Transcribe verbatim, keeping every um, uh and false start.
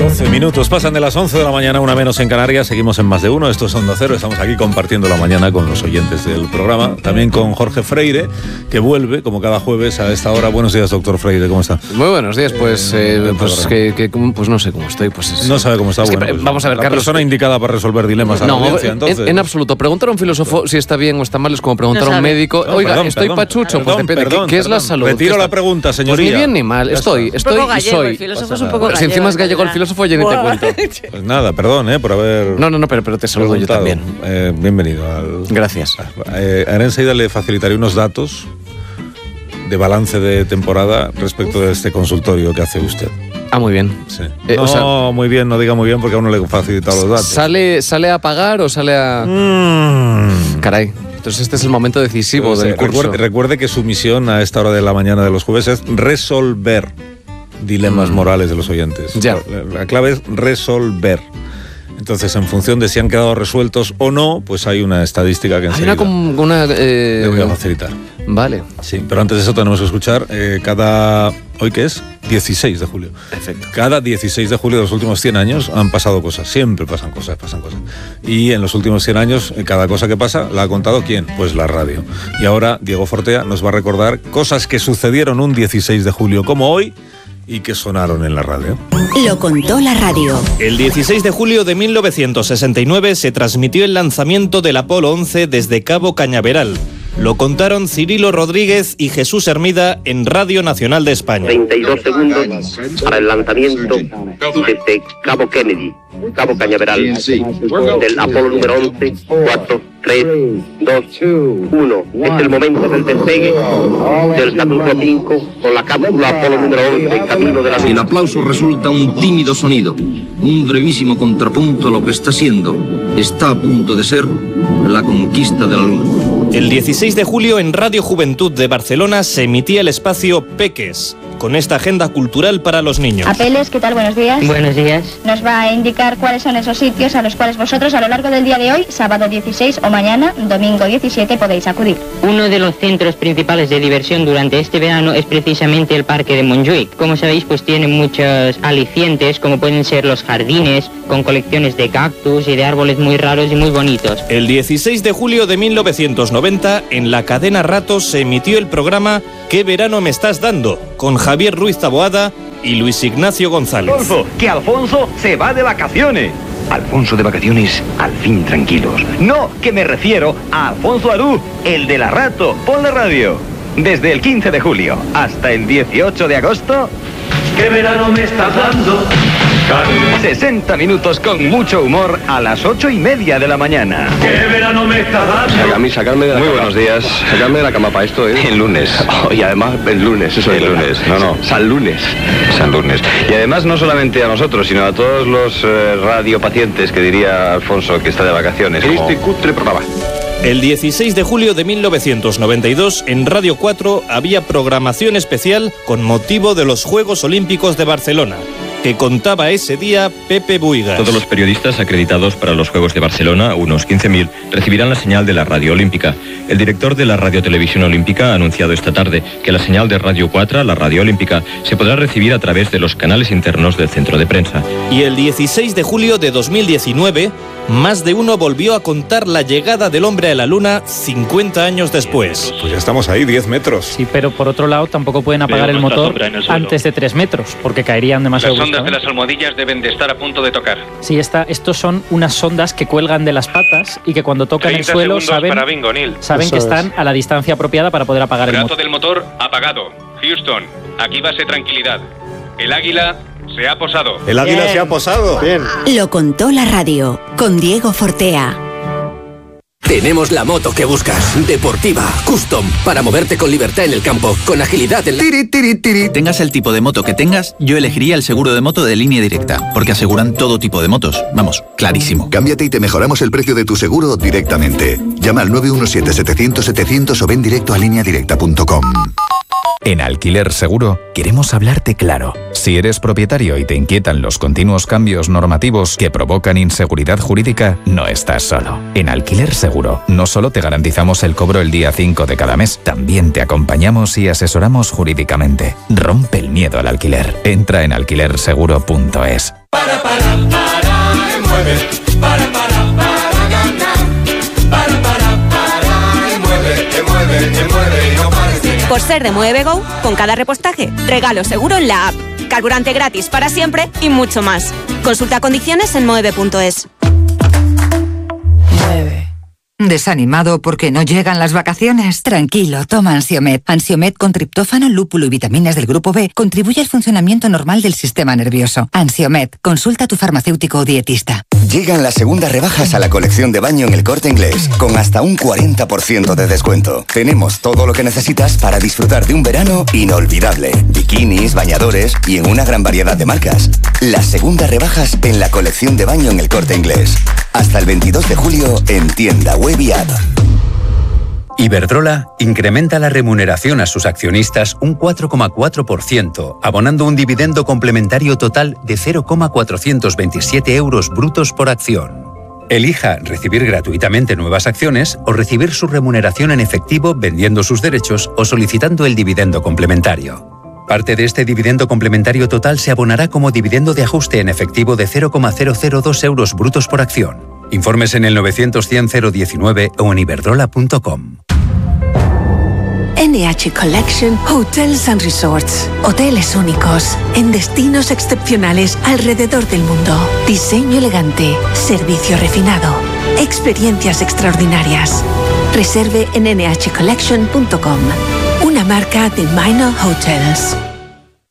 doce minutos pasan de las once de la mañana, una menos en Canarias. Seguimos en Más de Uno, esto es Onda Cero. Estamos aquí compartiendo la mañana con los oyentes del programa. También con Jorge Freire, que vuelve, como cada jueves, a esta hora. Buenos días, doctor Freire, ¿cómo está? Muy buenos días, pues eh, pues, que, que, pues no sé cómo estoy. Pues es, no sabe cómo está. Es bueno, que, pues, vamos a ver, la Carlos. La persona indicada para resolver dilemas a no, la audiencia, entonces. En, en absoluto. Preguntar a un filósofo si está bien o está mal es como preguntar no a un médico. No, Oiga, perdón, estoy perdón, pachucho. perdón, pues depende. perdón, ¿Qué, ¿Qué es perdón. la salud? Retiro la pregunta, señoría. Pues ni bien ni mal. Estoy, estoy un poco y gallego, soy. el filósofo es un poco Si encima es gallego el filósofo, ya ni te cuento. Pues nada, perdón, ¿eh? Por haber. No, no, no, pero, pero te saludo preguntado. yo también. Eh, bienvenido al. Gracias. Eh, ahora enseguida le facilitaré unos datos de balance de temporada respecto de este consultorio que hace usted. Ah, muy bien. Sí. Eh, no, o sea, muy bien, no diga muy bien porque aún no le he facilitado los datos. ¿Sale, ¿Sale a pagar o sale a...? Mm. Caray. Entonces este es el momento decisivo Pues, del eh, curso. recuerde, recuerde que su misión a esta hora de la mañana de los jueves es resolver dilemas mm. morales de los oyentes. Ya. La, la clave es resolver. Entonces, en función de si han quedado resueltos o no, pues hay una estadística que enseguida hay una, una eh, le voy a facilitar. Vale. Sí, pero antes de eso tenemos que escuchar eh, cada... ¿Hoy qué es? dieciséis de julio. Perfecto. Cada dieciséis de julio de los últimos cien años han pasado cosas. Siempre pasan cosas, pasan cosas. Y en los últimos cien años, cada cosa que pasa, ¿la ha contado quién? Pues la radio. Y ahora Diego Fortea nos va a recordar cosas que sucedieron un dieciséis de julio, como hoy, y que sonaron en la radio. Lo contó la radio. El dieciséis de julio de mil novecientos sesenta y nueve se transmitió el lanzamiento del Apolo once desde Cabo Cañaveral. Lo contaron Cirilo Rodríguez y Jesús Hermida en Radio Nacional de España. treinta y dos segundos para el lanzamiento desde Cabo Kennedy, Cabo Cañaveral, del Apolo número once. Cuatro, tres, dos, uno. Es el momento del despegue del Saturno cinco con la cápsula Apolo número once en camino de la Luna. El aplauso resulta un tímido sonido, un brevísimo contrapunto a lo que está siendo, está a punto de ser la conquista de la Luna. El dieciséis de julio en Radio Juventud de Barcelona se emitía el espacio Peques, con esta agenda cultural para los niños. Apeles, ¿qué tal? Buenos días. Buenos días. Nos va a indicar cuáles son esos sitios a los cuales vosotros a lo largo del día de hoy, sábado dieciséis o mañana, domingo diecisiete, podéis acudir. Uno de los centros principales de diversión durante este verano es precisamente el Parque de Montjuïc. Como sabéis, pues tiene muchos alicientes, como pueden ser los jardines, con colecciones de cactus y de árboles muy raros y muy bonitos. El dieciséis de julio de mil novecientos noventa, en la cadena Ratos se emitió el programa ¿Qué verano me estás dando?, con Javier Ruiz Taboada y Luis Ignacio González. Alfonso, que Alfonso se va de vacaciones. Alfonso de vacaciones, al fin tranquilos. No, que me refiero a Alfonso Arú, el de la Rato, por la radio. Desde el quince de julio hasta el dieciocho de agosto... ¿Qué verano me estás dando? sesenta minutos con mucho humor a las ocho y media de la mañana. ¿Qué verano me estás dando? A mí sacarme de la Muy cama. buenos días. Sacarme de la cama para esto, ¿eh? El lunes. Oh, y además el lunes, eso es El lunes, no, no. San lunes. San lunes. Y además no solamente a nosotros, sino a todos los eh, radiopacientes, que diría Alfonso, que está de vacaciones. En como... este cutre programa. El dieciséis de julio de mil novecientos noventa y dos, en Radio cuatro había programación especial con motivo de los Juegos Olímpicos de Barcelona, que contaba ese día Pepe Buigas. Todos los periodistas acreditados para los Juegos de Barcelona, unos quince mil, recibirán la señal de la radio olímpica. El director de la Radiotelevisión Olímpica ha anunciado esta tarde que la señal de Radio cuatro, la radio olímpica, se podrá recibir a través de los canales internos del centro de prensa. Y el dieciséis de julio de dos mil diecinueve, Más de Uno volvió a contar la llegada del hombre a la Luna cincuenta años después. Pues ya estamos ahí, diez metros. Sí, pero por otro lado tampoco pueden apagar el motor antes de tres metros, porque caerían demasiado. Las ondas de las almohadillas deben de estar a punto de tocar. Sí, esta, estos son unas sondas que cuelgan de las patas y que cuando tocan el suelo saben, para Bingo, Neil. saben que están a la distancia apropiada para poder apagar el Trato motor. del motor apagado. Houston, aquí base tranquilidad. El águila se ha posado. El águila Bien. se ha posado. Bien. Lo contó la radio con Diego Fortea. Tenemos la moto que buscas, deportiva, custom, para moverte con libertad en el campo, con agilidad en la... Tiri, tiri, tiri. Tengas el tipo de moto que tengas, yo elegiría el seguro de moto de Línea Directa, porque aseguran todo tipo de motos. Vamos, clarísimo. Cámbiate y te mejoramos el precio de tu seguro directamente. Llama al nueve uno siete, setecientos, setecientos o ven directo a línea directa punto com. En Alquiler Seguro queremos hablarte claro. Si eres propietario y te inquietan los continuos cambios normativos que provocan inseguridad jurídica, no estás solo. En Alquiler Seguro no solo te garantizamos el cobro el día cinco de cada mes, también te acompañamos y asesoramos jurídicamente. Rompe el miedo al alquiler. Entra en alquiler seguro punto es. Para, para, para, mueve. Para, para, para ganar. Para, para, para, mueve, mueve, mueve y no pares de ganar. Por ser de Mueve Go, con cada repostaje, regalo seguro en la app. Carburante gratis para siempre y mucho más. Consulta condiciones en mueve punto es. ¿Desanimado porque no llegan las vacaciones? Tranquilo, toma Ansiomed. Ansiomed con triptófano, lúpulo y vitaminas del grupo B contribuye al funcionamiento normal del sistema nervioso. Ansiomed, consulta a tu farmacéutico o dietista. Llegan las segundas rebajas a la colección de baño en El Corte Inglés, con hasta un cuarenta por ciento de descuento. Tenemos todo lo que necesitas para disfrutar de un verano inolvidable. Bikinis, bañadores y en una gran variedad de marcas. Las segundas rebajas en la colección de baño en El Corte Inglés. Hasta el veintidós de julio en tienda web y app. Iberdrola incrementa la remuneración a sus accionistas un cuatro coma cuatro por ciento, abonando un dividendo complementario total de cero coma cuatrocientos veintisiete euros brutos por acción. Elija recibir gratuitamente nuevas acciones o recibir su remuneración en efectivo vendiendo sus derechos o solicitando el dividendo complementario. Parte de este dividendo complementario total se abonará como dividendo de ajuste en efectivo de cero coma cero cero dos euros brutos por acción. Informes en el novecientos cien cero diecinueve o en iberdrola punto com. N H Collection Hotels and Resorts. Hoteles únicos, en destinos excepcionales alrededor del mundo. Diseño elegante, servicio refinado, experiencias extraordinarias. Reserve en N H collection punto com. Una marca de Minor Hotels.